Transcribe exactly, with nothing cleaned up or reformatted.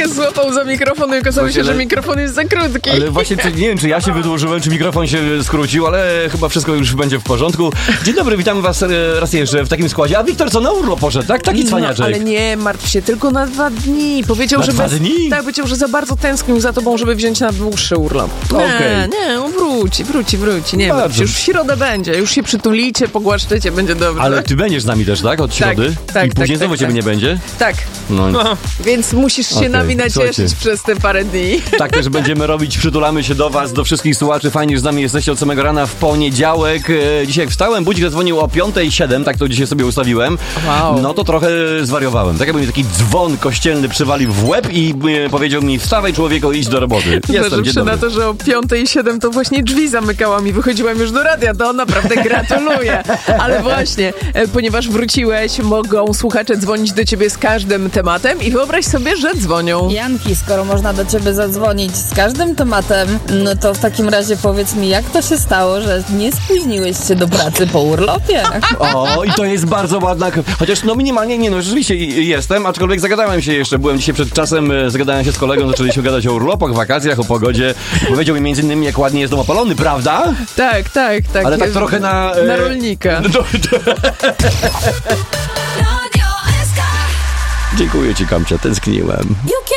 Kamilkę złapał za mikrofon i okazało się, ale... że mikrofon jest za krótki. Ale właśnie, czy, nie wiem, czy ja się wydłużyłem, czy mikrofon się skrócił, ale chyba wszystko już będzie w porządku. Dzień dobry, witamy was raz jeszcze w takim składzie. A Wiktor co, na urlop poszedł, tak? Taki cwaniaczek. No, ale nie, martw się, tylko na dwa dni. Powiedział, na że dwa bez... dni? Tak, powiedział, że za bardzo tęsknił za tobą, żeby wziąć na dłuższy urlop. Nie, Okej. nie, on wróci, wróci, wróci. Nie, Bardzo. już w środę będzie, już się przytulicie, pogłaszczycie, będzie dobrze. Ale ty będziesz z nami też, tak? Od środy? Tak, tak, I później tak, znowu tak, ciebie tak. nie będzie? Tak, No, więc musisz się Okej, nami nacieszyć słuchajcie. przez te parę dni. tak też będziemy robić. Przytulamy się do was, do wszystkich słuchaczy. Fajnie, że z nami jesteście od samego rana w poniedziałek. E, dzisiaj jak wstałem, budzik zadzwonił o piątej siedem, tak to dzisiaj sobie ustawiłem. Wow. No to trochę zwariowałem. Tak jakby mi taki dzwon kościelny przywalił w łeb i e, powiedział mi: wstawaj, człowieku, idź do roboty. Jestem, dzień Zważywszy na dobry. to, że o piątej i siedem to właśnie drzwi zamykałam i wychodziłam już do radia, to naprawdę gratuluję. Ale właśnie, e, ponieważ wróciłeś, mogą słuchacze dzwonić do ciebie z każdym tematem i wyobraź sobie, że dzwonią. Janki, skoro można do ciebie zadzwonić z każdym tematem, no to w takim razie powiedz mi, jak to się stało, że nie spóźniłeś się do pracy po urlopie? O, i to jest bardzo ładna... Chociaż no minimalnie, nie no, rzeczywiście jestem, aczkolwiek zagadałem się jeszcze. Byłem dzisiaj przed czasem, e, zagadałem się z kolegą, zaczęliśmy gadać o urlopach, wakacjach, o pogodzie. Powiedział mi między innymi, jak ładnie jest dom opalony, prawda? Tak, tak, tak. Ale tak trochę na... E... Na rolnika. Dziękuję ci, Kamcia, tęskniłem.